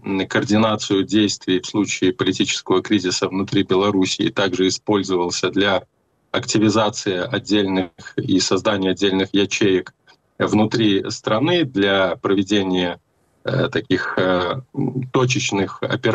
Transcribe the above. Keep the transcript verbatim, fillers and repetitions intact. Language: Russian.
координацию действий в случае политического кризиса внутри Белоруссии, также использовался для активизации отдельных и создания отдельных ячеек внутри страны для проведения э, таких э, точечных операций